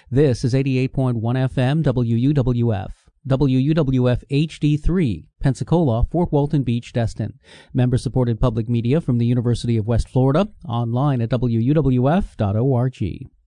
This is 88.1 FM WUWF. WUWF HD3, Pensacola, Fort Walton Beach, Destin. Member-supported public media from the University of West Florida, online at wuwf.org.